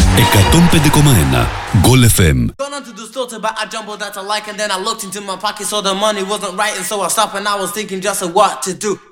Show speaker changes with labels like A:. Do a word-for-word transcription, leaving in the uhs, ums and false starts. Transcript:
A: εκατόν πέντε κόμμα ένα Goal εφ εμ.
B: Gone onto the store to buy a jumbo that I like, and then I looked into my pocket, so the money wasn't right, and so I stopped and I was thinking just of what to do.